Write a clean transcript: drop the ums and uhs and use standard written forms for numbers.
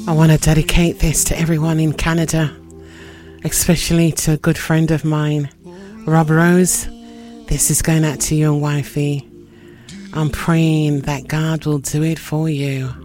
I want to dedicate this to everyone in Canada, especially to a good friend of mine, Rob Rose. This is going out to you and wifey. I'm praying that God will do it for you.